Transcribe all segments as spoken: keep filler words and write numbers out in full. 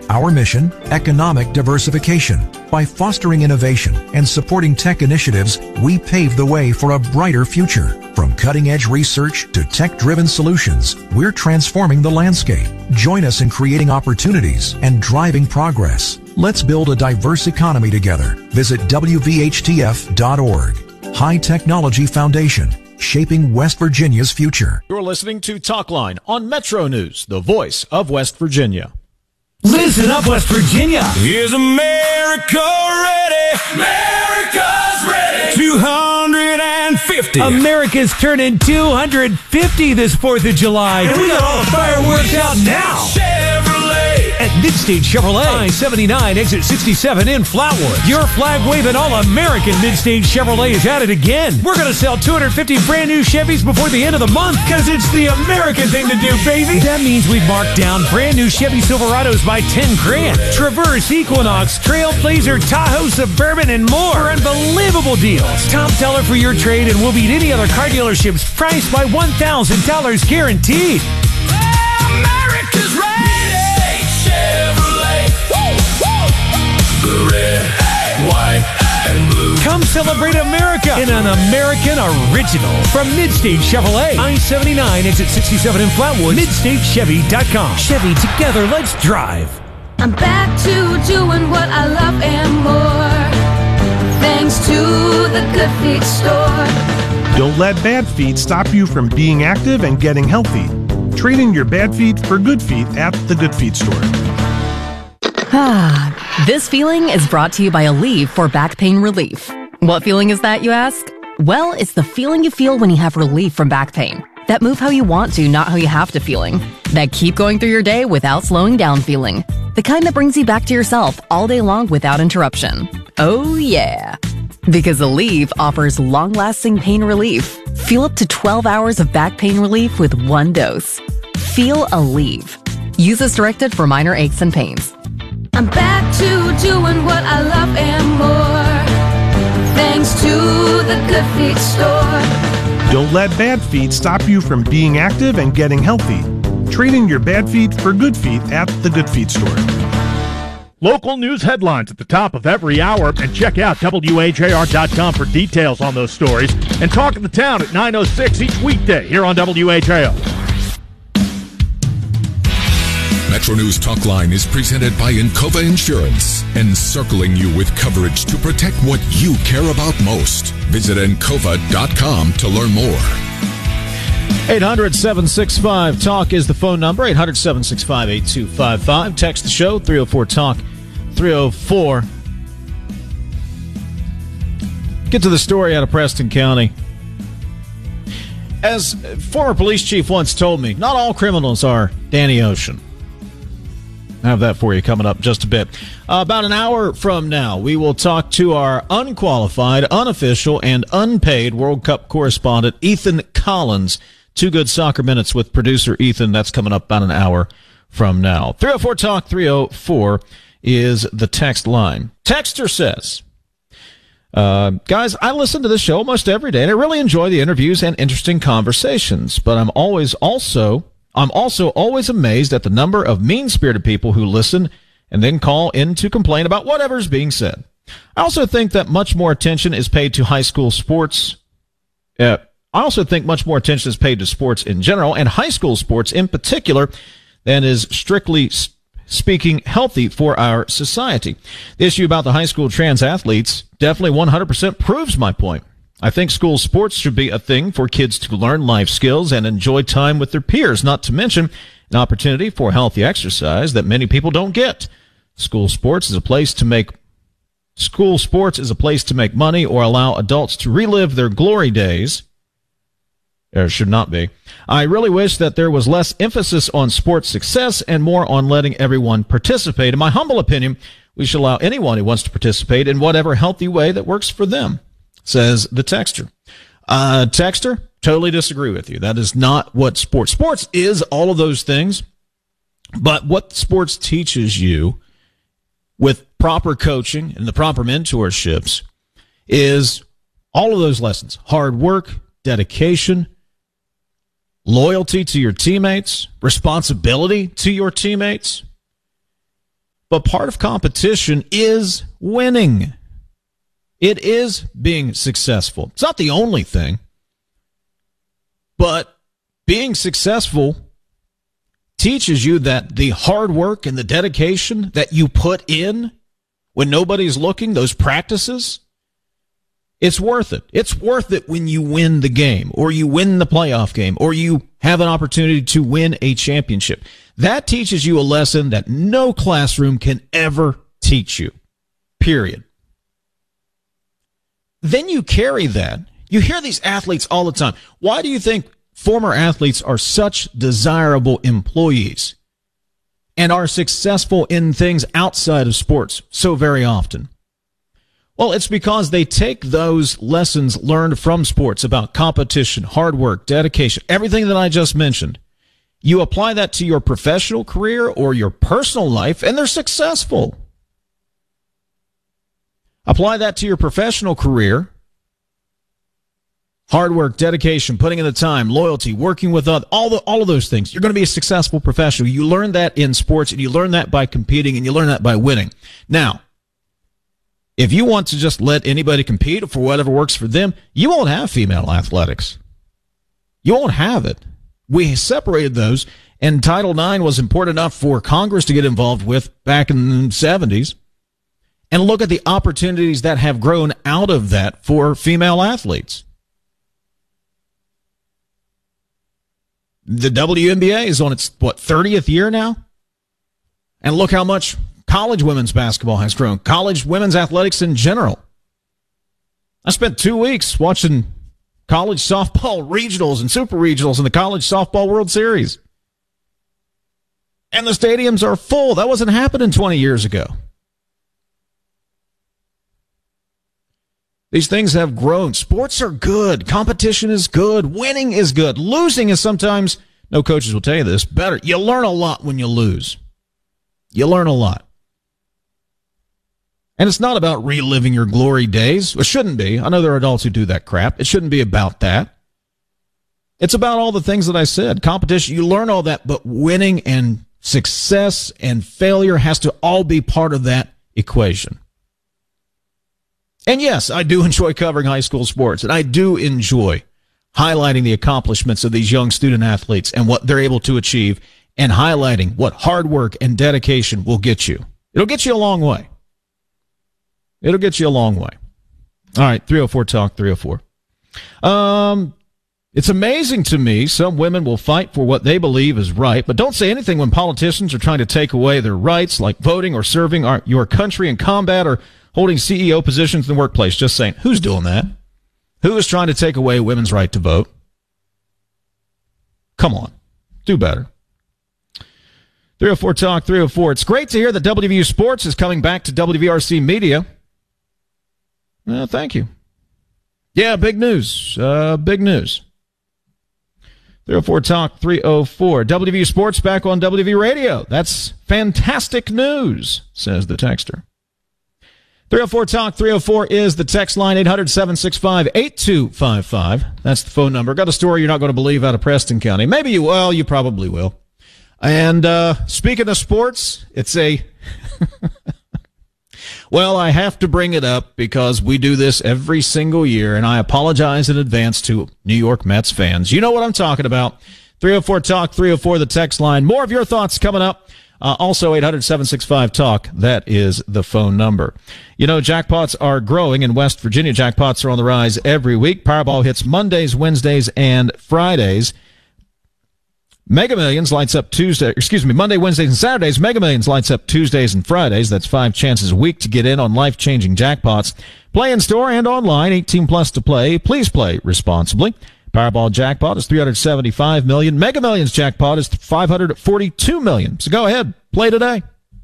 Our mission, economic diversification. By fostering innovation and supporting tech initiatives, we pave the way for a brighter future. From cutting-edge research to tech-driven solutions, we're transforming the landscape. Join us in creating opportunities and driving progress. Let's build a diverse economy together. Visit W V H T F dot org. High Technology Foundation, shaping West Virginia's future. You're listening to Talkline on Metro News, the voice of West Virginia. Listen up, West Virginia. Is America ready? America's ready. two hundred fifty. America's turning two hundred fifty this fourth of July. And we got all the fireworks out now. Chevrolet. At Midstate Chevrolet, I seventy-nine, exit sixty-seven in Flatwood. Your flag-waving all-American Midstate Chevrolet is at it again. We're going to sell two hundred fifty brand new Chevys before the end of the month because it's the American thing to do, baby. That means we've marked down brand new Chevy Silverados by ten grand. Traverse, Equinox, Trailblazer, Tahoe, Suburban, and more for unbelievable deals. Top dollar for your trade and we'll beat any other car dealerships priced by one thousand dollars guaranteed. America's ready. Chevrolet. Woo, woo. The red, white, and blue. Come celebrate America in an American original from Midstate Chevrolet. I seventy-nine, exit sixty-seven in Flatwood. Midstate Chevy dot com. Chevy, together, let's drive. I'm back to doing what I love and more, thanks to the Good Feet store. Don't let bad feet stop you from being active and getting healthy. Trade in your bad feet for good feet at the Good Feet store. Ah, this feeling is brought to you by Aleve for back pain relief. What feeling is that, you ask? Well, it's the feeling you feel when you have relief from back pain. That move how you want to, not how you have to feeling. That keep going through your day without slowing down feeling. The kind that brings you back to yourself all day long without interruption. Oh yeah. Because Aleve offers long-lasting pain relief. Feel up to twelve hours of back pain relief with one dose. Feel Aleve. Use as directed for minor aches and pains. I'm back to doing what I love and more, thanks to the Good Feet store. Don't let bad feet stop you from being active and getting healthy. Trade in your bad feet for good feet at the Good Feet store. Local news headlines at the top of every hour, and check out W H A R dot com for details on those stories. And Talk of the Town at nine oh six each weekday here on W H A R. Metro News Talkline is presented by Encova Insurance, encircling you with coverage to protect what you care about most. Visit Encova dot com to learn more. eight hundred, seven six five, TALK is the phone number, eight hundred, seven six five, eight two five five. Text the show, three oh four TALK, three oh four. Get to the story out of Preston County. As former police chief once told me, not all criminals are Danny Ocean. I have that for you coming up just a bit. Uh, about an hour from now, we will talk to our unqualified, unofficial, and unpaid World Cup correspondent, Ethan Collins. Two good soccer minutes with producer Ethan. That's coming up about an hour from now. three oh four TALK, three oh four is the text line. Texter says, uh, guys, I listen to this show almost every day, and I really enjoy the interviews and interesting conversations, but I'm always also... I'm also always amazed at the number of mean-spirited people who listen and then call in to complain about whatever's being said. I also think that much more attention is paid to high school sports. Uh, I also think much more attention is paid to sports in general and high school sports in particular than is strictly speaking healthy for our society. The issue about the high school trans athletes definitely one hundred percent proves my point. I think school sports should be a thing for kids to learn life skills and enjoy time with their peers, not to mention an opportunity for healthy exercise that many people don't get. School sports is a place to make school sports is a place to make money or allow adults to relive their glory days. There should not be. I really wish that there was less emphasis on sports success and more on letting everyone participate. In my humble opinion, we should allow anyone who wants to participate in whatever healthy way that works for them, says the texter. Uh, texter, totally disagree with you. That is not what sports. Sports is all of those things, but what sports teaches you with proper coaching and the proper mentorships is all of those lessons. Hard work, dedication, loyalty to your teammates, responsibility to your teammates. But part of competition is winning. It is being successful. It's not the only thing. But being successful teaches you that the hard work and the dedication that you put in when nobody's looking, those practices, it's worth it. It's worth it when you win the game, or you win the playoff game, or you have an opportunity to win a championship. That teaches you a lesson that no classroom can ever teach you, period. Then you carry that. You hear these athletes all the time. Why do you think former athletes are such desirable employees and are successful in things outside of sports so very often? Well, it's because they take those lessons learned from sports about competition, hard work, dedication, everything that I just mentioned. You apply that to your professional career or your personal life, and they're successful. Apply that to your professional career. Hard work, dedication, putting in the time, loyalty, working with others, all the, all of those things. You're going to be a successful professional. You learn that in sports, and you learn that by competing, and you learn that by winning. Now, if you want to just let anybody compete for whatever works for them, you won't have female athletics. You won't have it. We separated those, and Title nine was important enough for Congress to get involved with back in the seventies. And look at the opportunities that have grown out of that for female athletes. The W N B A is on its, what, thirtieth year now? And look how much college women's basketball has grown. College women's athletics in general. I spent two weeks watching college softball regionals and super regionals in the College Softball World Series. And the stadiums are full. That wasn't happening twenty years ago. These things have grown. Sports are good. Competition is good. Winning is good. Losing is sometimes, no coaches will tell you this, better. You learn a lot when you lose. You learn a lot. And it's not about reliving your glory days. It shouldn't be. I know there are adults who do that crap. It shouldn't be about that. It's about all the things that I said. Competition, you learn all that, but winning and success and failure has to all be part of that equation. And yes, I do enjoy covering high school sports, and I do enjoy highlighting the accomplishments of these young student athletes and what they're able to achieve, and highlighting what hard work and dedication will get you. It'll get you a long way. It'll get you a long way. All right, three oh four Talk, three oh four. Um, it's amazing to me some women will fight for what they believe is right, but don't say anything when politicians are trying to take away their rights, like voting or serving our, your country in combat or holding C E O positions in the workplace. Just saying, who's doing that? Who is trying to take away women's right to vote? Come on, do better. three oh four Talk, three oh four. It's great to hear that W V U Sports is coming back to W V R C Media. Uh, thank you. Yeah, big news. Uh, big news. three oh four Talk, three oh four. W V U Sports back on W V Radio. That's fantastic news, says the texter. three oh four Talk, three oh four is the text line, eight hundred, seven six five, eight two five five. That's the phone number. Got a story you're not going to believe out of Preston County. Maybe you will. You probably will. And uh speaking of sports, it's a... Well, I have to bring it up because we do this every single year, and I apologize in advance to New York Mets fans. You know what I'm talking about. three oh four Talk, three oh four, the text line. More of your thoughts coming up. Uh, also, eight hundred, seven six five, talk. That is the phone number. You know, jackpots are growing in West Virginia. Jackpots are on the rise every week. Powerball hits Mondays, Wednesdays, and Fridays. Mega Millions lights up Tuesday, excuse me, Monday, Wednesdays, and Saturdays. Mega Millions lights up Tuesdays and Fridays. That's five chances a week to get in on life-changing jackpots. Play in store and online, eighteen plus to play. Please play responsibly. Powerball jackpot is three hundred seventy-five million dollars. Mega Millions jackpot is five hundred forty-two million dollars. So go ahead, play today.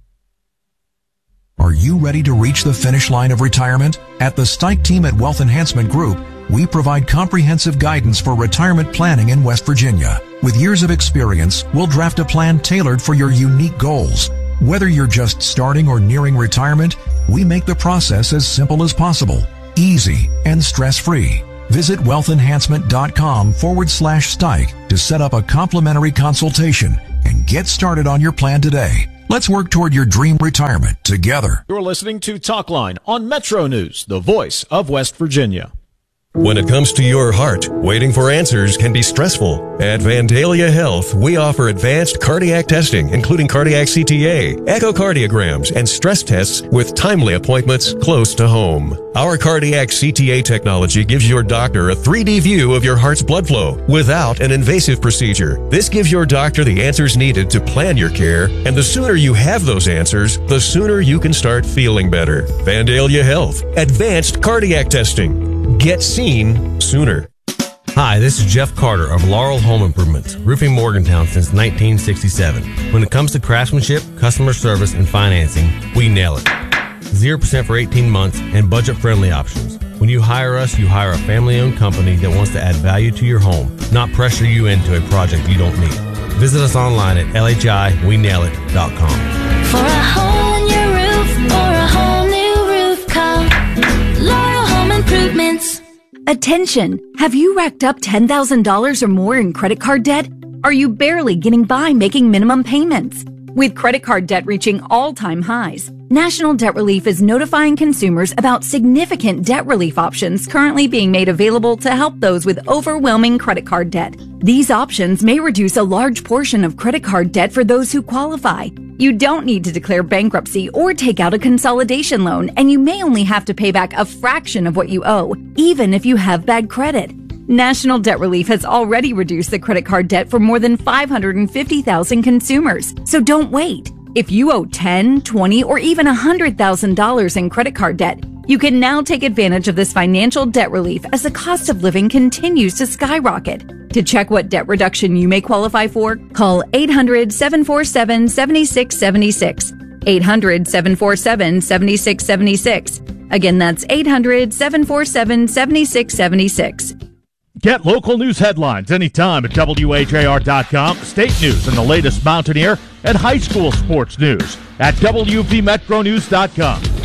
Are you ready to reach the finish line of retirement? At the Stike team at Wealth Enhancement Group, we provide comprehensive guidance for retirement planning in West Virginia. With years of experience, we'll draft a plan tailored for your unique goals. Whether you're just starting or nearing retirement, we make the process as simple as possible, easy, and stress-free. Visit wealthenhancement.com forward slash Stike to set up a complimentary consultation and get started on your plan today. Let's work toward your dream retirement together. You're listening to Talkline on Metro News, the voice of West Virginia. When it comes to your heart, waiting for answers can be stressful. At Vandalia Health, we offer advanced cardiac testing, including cardiac C T A, echocardiograms, and stress tests with timely appointments close to home. Our cardiac C T A technology gives your doctor a three D view of your heart's blood flow without an invasive procedure. This gives your doctor the answers needed to plan your care, and the sooner you have those answers, the sooner you can start feeling better. Vandalia Health, advanced cardiac testing. Get seen sooner. Hi, this is Jeff Carter of Laurel Home Improvements, roofing Morgantown since nineteen sixty-seven. When it comes to craftsmanship, customer service, and financing, we nail it. zero percent for eighteen months and budget-friendly options. When you hire us, you hire a family-owned company that wants to add value to your home, not pressure you into a project you don't need. Visit us online at L H I we nail it dot com. For a hole in your roof or a whole new roof, call Laurel Home Improvements. Attention! Have you racked up ten thousand dollars or more in credit card debt? Are you barely getting by making minimum payments? With credit card debt reaching all-time highs, National Debt Relief is notifying consumers about significant debt relief options currently being made available to help those with overwhelming credit card debt. These options may reduce a large portion of credit card debt for those who qualify. You don't need to declare bankruptcy or take out a consolidation loan, and you may only have to pay back a fraction of what you owe, even if you have bad credit. National Debt Relief has already reduced the credit card debt for more than five hundred fifty thousand consumers, so don't wait. If you owe ten thousand dollars, twenty thousand dollars, or even one hundred thousand dollars in credit card debt, you can now take advantage of this financial debt relief as the cost of living continues to skyrocket. To check what debt reduction you may qualify for, call eight hundred, seven four seven, seven six seven six. eight hundred, seven four seven, seven six seven six. Again, that's eight hundred, seven four seven, seven six seven six. Get local news headlines anytime at W A J R dot com, state news and the latest Mountaineer and high school sports news at W V Metro News dot com.